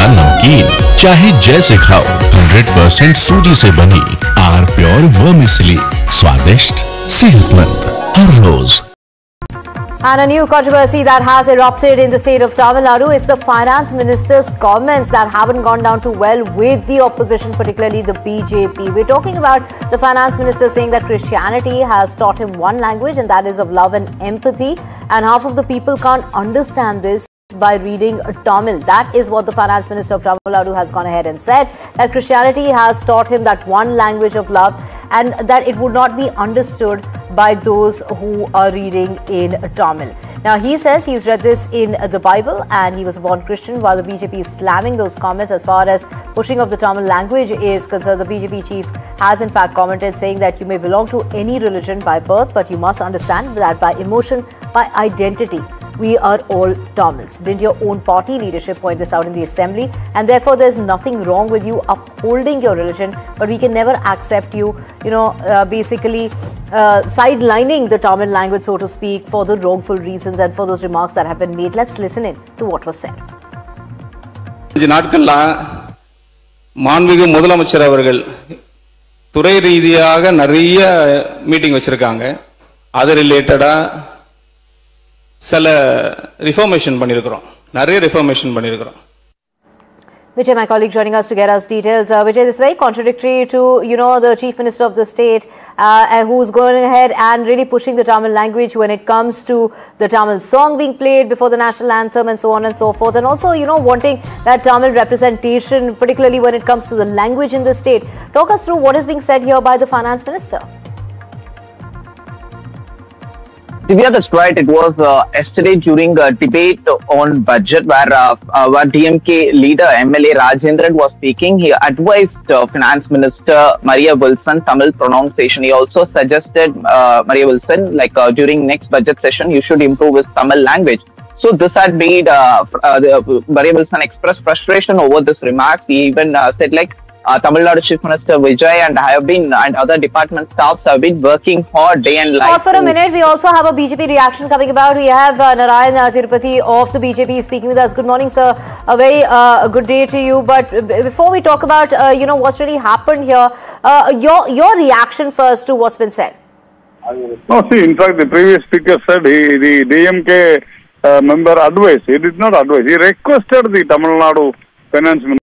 या नमकीन, चाहे जैसे खाओ, 100% सूजी से बनी आर प्योर वर्मिसेली, स्वादिष्ट, सेहतमंद, हर रोज। And a new controversy that has erupted in the state of Tamil Nadu is the finance minister's comments that haven't gone down too well with the opposition, particularly the BJP. We're talking about the finance minister saying that Christianity has taught him one language, and that is of love and empathy. And half of the people can't understand this by reading Tamil. That is what the finance minister of Tamil Nadu has gone ahead and said, that Christianity has taught him that one language of love, and that it would not be understood by those who are reading in Tamil. Now, he says he's read this in the Bible and he was a born Christian, while the BJP is slamming those comments. As far as pushing of the Tamil language is concerned, the BJP chief has in fact commented saying that you may belong to any religion by birth, but you must understand that by emotion, by identity, we are all Tamils. Didn't your own party leadership point this out in the assembly? And therefore, there's nothing wrong with you upholding your religion, but we can never accept you, basically sidelining the Tamil language, so to speak, for the wrongful reasons and for those remarks that have been made. Let's listen in to what was said. மாண்புமிகு முதலமைச்சர் அவர்கள் துறை ரீதியாக நிறைய meeting வச்சிருக்காங்க. அது ரிலேட்டடா சில ரிஃபார்மேஷன் பண்ணியிருக்கிறோம். நிறைய ரிஃபார்மேஷன் பண்ணியிருக்கிறோம். Vijay, my colleague, joining us to get us details. Vijay, this is very contradictory to, the Chief Minister of the state who's going ahead and really pushing the Tamil language when it comes to the Tamil song being played before the national anthem and so on and so forth. And also, wanting that Tamil representation, particularly when it comes to the language in the state. Talk us through what is being said here by the Finance Minister. Divya, that's right. It was yesterday during a debate on budget where DMK leader MLA Rajendran was speaking. He advised Finance Minister Maria Wilson Tamil pronunciation. He also suggested Maria Wilson, during next budget session, you should improve his Tamil language. So this had made Maria Wilson express frustration over this remark. He even said Tamil Nadu Chief Minister Vijay and other department staffs have been working hard day and night. For a minute, we also have a BJP reaction coming about. We have Narayan Tirupati of the BJP speaking with us. Good morning, sir. A very good day to you. But before we talk about what's really happened here, your reaction first to what's been said. No, see, in fact, the previous speaker said the DMK member advised. He did not advise. He requested the Tamil Nadu Finance Minister